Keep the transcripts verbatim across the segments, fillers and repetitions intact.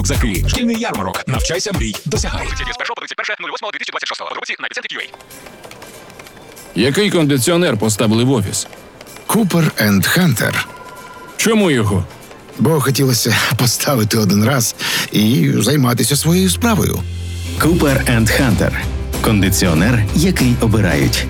рюкзаки. Шкільний ярмарок. Навчайся, мрій, досягай. З першого по тридцять перше лютого дві тисячі двадцять шостого. Подробиці на епіцентрі крім ей. Який кондиціонер поставили в офіс? Купер енд Хантер. Чому його? Бо хотілося поставити один раз і займатися своєю справою. Купер енд Хантер. Кондиціонер, який обирають.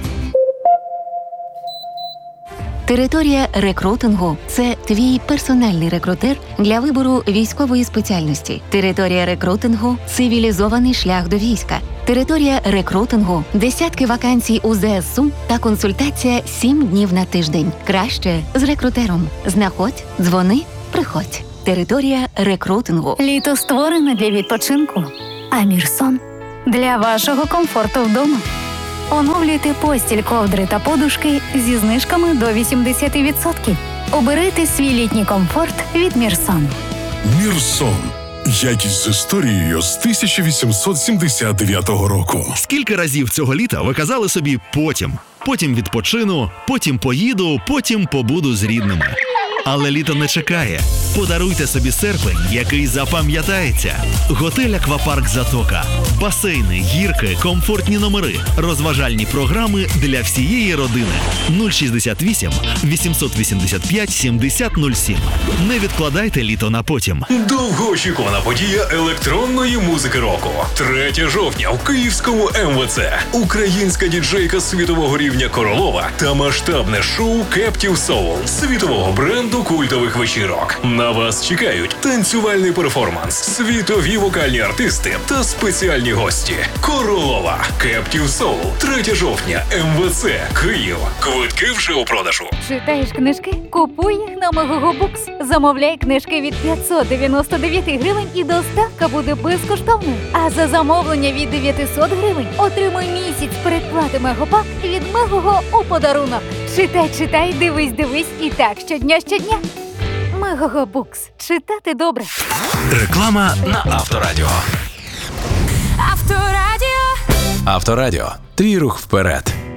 Територія рекрутингу – це твій персональний рекрутер для вибору військової спеціальності. Територія рекрутингу – цивілізований шлях до війська. Територія рекрутингу – десятки вакансій у зе ес у та консультація сім днів на тиждень. Краще з рекрутером. Знаходь, дзвони, приходь. Територія рекрутингу. Літо створене для відпочинку, а Мірсон – для вашого комфорту вдома. Оновлюйте постіль, ковдри та подушки зі знижками до вісімдесят відсотків. Обирайте свій літній комфорт від Мірсон. Мірсон. Якість з історією з тисяча вісімсот сімдесят дев'ятого року. Скільки разів цього літа ви казали собі «потім»? Потім відпочину, потім поїду, потім побуду з рідними. Але літо не чекає. Подаруйте собі серпень, який запам'ятається. Готель «Аквапарк Затока». Басейни, гірки, комфортні номери, розважальні програми для всієї родини. нуль шістдесят вісім вісімсот вісімдесят п'ять сімдесят нуль сім. Не відкладайте літо на потім. Довгоочікувана подія електронної музики року. третього жовтня в Київському ем ве це. Українська діджейка світового рівня Королова та масштабне шоу Captive Soul світового бренду культових вечірок. На вас чекають танцювальний перформанс, світові вокальні артисти та спеціальні гості. Королова. Captive Soul. третього жовтня. ем ве це. Київ. Квитки вже у продажу. Читаєш книжки? Купуй їх на Мегого Букс. Замовляй книжки від п'ятсот дев'яносто дев'ять гривень і доставка буде безкоштовною. А за замовлення від дев'ятсот гривень отримуй місяць передплати Мегопак від Мегого у подарунок. Читай, читай, дивись, дивись і так щодня, щодня. Мегого Букс. Читати добре. Реклама на Авторадіо. Авторадіо. Авторадіо. Твій рух вперед.